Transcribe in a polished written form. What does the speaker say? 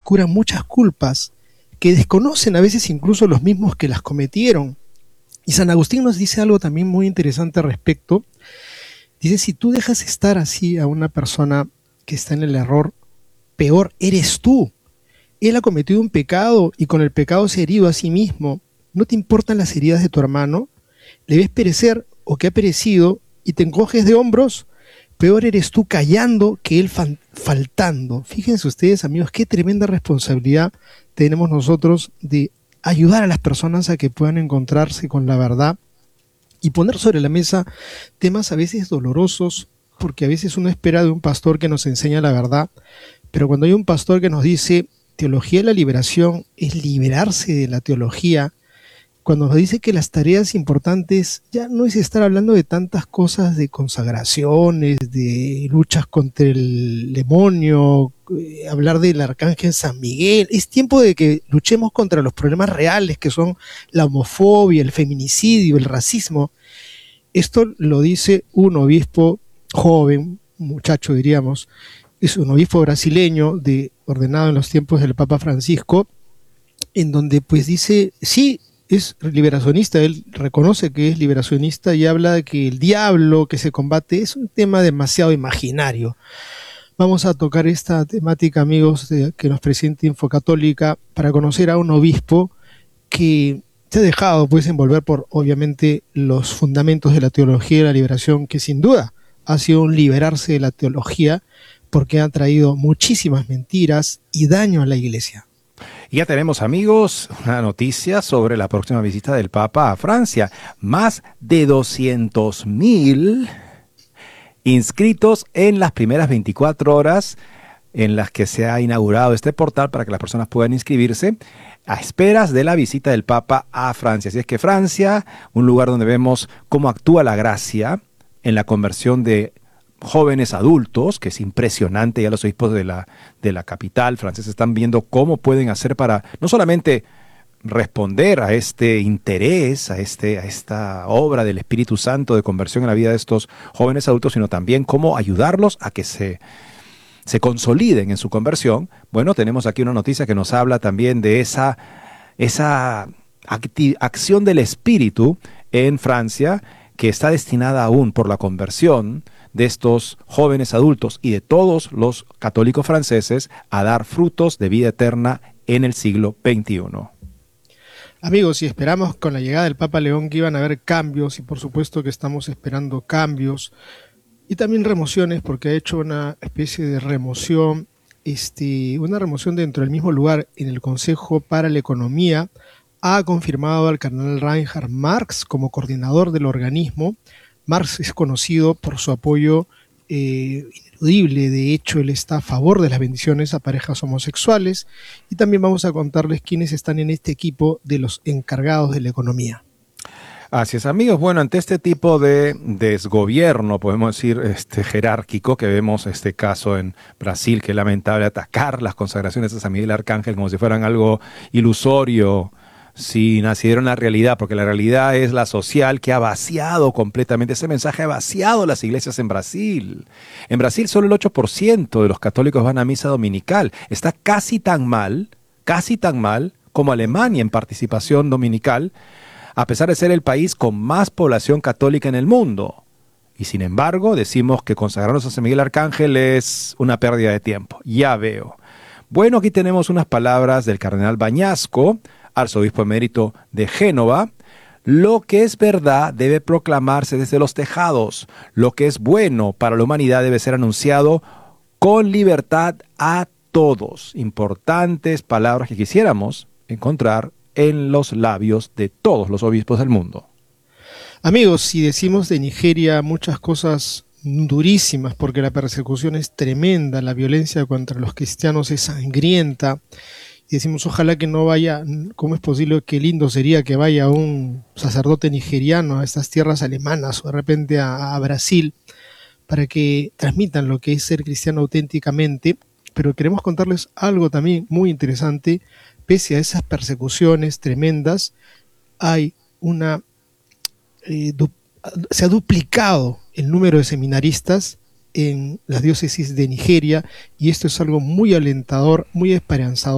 curan muchas culpas que desconocen a veces incluso los mismos que las cometieron. Y San Agustín nos dice algo también muy interesante al respecto. Dice, si tú dejas estar así a una persona que está en el error, peor eres tú. Él ha cometido un pecado y con el pecado se ha herido a sí mismo. ¿No te importan las heridas de tu hermano? ¿Le ves perecer o que ha perecido y te encoges de hombros? Peor eres tú callando que él faltando. Fíjense ustedes, amigos, qué tremenda responsabilidad tenemos nosotros de ayudar a las personas a que puedan encontrarse con la verdad y poner sobre la mesa temas a veces dolorosos, porque a veces uno espera de un pastor que nos enseña la verdad, pero cuando hay un pastor que nos dice teología de la liberación es liberarse de la teología, cuando nos dice que las tareas importantes ya no es estar hablando de tantas cosas de consagraciones, de luchas contra el demonio, hablar del arcángel San Miguel, es tiempo de que luchemos contra los problemas reales que son la homofobia, el feminicidio, el racismo. Esto lo dice un obispo joven, muchacho diríamos, es un obispo brasileño ordenado en los tiempos del Papa Francisco, en donde pues dice, sí, es liberacionista, él reconoce que es liberacionista y habla de que el diablo que se combate es un tema demasiado imaginario. Vamos a tocar esta temática, amigos, que nos presenta Infocatólica, para conocer a un obispo que se ha dejado pues envolver por, obviamente, los fundamentos de la teología de la liberación, que sin duda ha sido un liberarse de la teología, porque ha traído muchísimas mentiras y daño a la Iglesia. Y ya tenemos, amigos, una noticia sobre la próxima visita del Papa a Francia. Más de 200.000 inscritos en las primeras 24 horas en las que se ha inaugurado este portal para que las personas puedan inscribirse a esperas de la visita del Papa a Francia. Así es que Francia, un lugar donde vemos cómo actúa la gracia en la conversión de jóvenes adultos, que es impresionante. Ya los obispos de la capital francesa están viendo cómo pueden hacer para no solamente responder a este interés, a esta obra del Espíritu Santo de conversión en la vida de estos jóvenes adultos, sino también cómo ayudarlos a que se consoliden en su conversión. Bueno, tenemos aquí una noticia que nos habla también de esa acción del Espíritu en Francia, que está destinada aún por la conversión de estos jóvenes adultos y de todos los católicos franceses a dar frutos de vida eterna en el siglo XXI. Amigos, y esperamos con la llegada del Papa León que iban a haber cambios, y por supuesto que estamos esperando cambios y también remociones, porque ha hecho una especie de remoción, una remoción dentro del mismo lugar en el Consejo para la Economía. Ha confirmado al cardenal Reinhard Marx como coordinador del organismo. Marx es conocido por su apoyo ineludible. De hecho, él está a favor de las bendiciones a parejas homosexuales, y también vamos a contarles quiénes están en este equipo de los encargados de la economía. Así es, amigos. Bueno, ante este tipo de desgobierno, podemos decir, jerárquico, que vemos este caso en Brasil, que es lamentable, atacar las consagraciones de San Miguel Arcángel como si fueran algo ilusorio, si nacieron la realidad, porque la realidad es la social, que ha vaciado completamente. Ese mensaje ha vaciado las iglesias en Brasil. En Brasil solo el 8% de los católicos van a misa dominical. Está casi tan mal como Alemania en participación dominical, a pesar de ser el país con más población católica en el mundo. Y sin embargo, decimos que consagrarnos a San Miguel Arcángel es una pérdida de tiempo. Ya veo. Bueno, aquí tenemos unas palabras del cardenal Bañasco, arzobispo emérito de Génova. Lo que es verdad debe proclamarse desde los tejados. Lo que es bueno para la humanidad debe ser anunciado con libertad a todos. Importantes palabras que quisiéramos encontrar en los labios de todos los obispos del mundo. Amigos, si decimos de Nigeria muchas cosas durísimas, porque la persecución es tremenda, la violencia contra los cristianos es sangrienta, y decimos ojalá que no vaya, ¿cómo es posible? Qué lindo sería que vaya un sacerdote nigeriano a estas tierras alemanas o de repente a Brasil para que transmitan lo que es ser cristiano auténticamente. Pero queremos contarles algo también muy interesante. Pese a esas persecuciones tremendas, hay se ha duplicado el número de seminaristas en las diócesis de Nigeria, y esto es algo muy alentador, muy esperanzador.